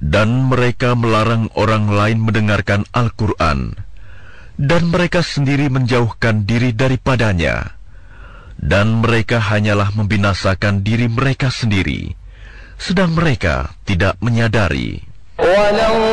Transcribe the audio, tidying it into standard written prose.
Dan mereka melarang orang lain mendengarkan Al-Quran, dan mereka sendiri menjauhkan diri daripadanya. Dan mereka hanyalah membinasakan diri mereka sendiri, sedang mereka tidak menyadari.